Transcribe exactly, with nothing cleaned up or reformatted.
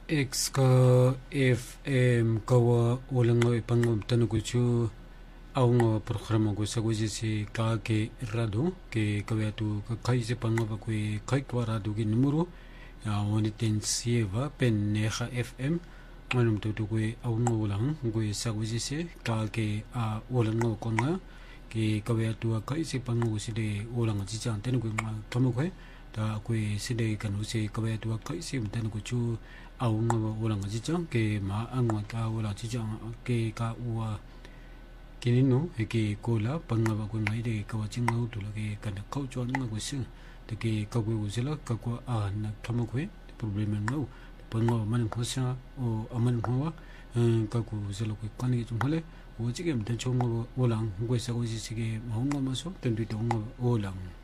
X ka F M kawa ulango ipangom tanukuchu aungo programa ko sa kuji si ka ke rado ke kawiatu ka kai se pangova ko kai kwa rado ki numero ya woni ten sieva pen neha F M manum to to ko aungo ulang ko sa kuji se ka ke a ulango ko nga ke kawiatu kai se pango si de ulang ji chang tanuku ma tomo ko ta ko si de kanu se kawiatu kai se tanukuchu aung ulang ji chang ke ma ang ka ulang ji chang ke ka wa kinino ke kola panga ba ko ngai de ka ching ngau tu la ke kan kau chon nga ko sing de ke ka ko usila ka ko a na thama ko problem ngau panga man ko sa o aman ko wa ka ko usila ko kan gi chung hale o ji ke mten chong ulang ko sa ko ji ke ma ngau ma so ten tu dong ulang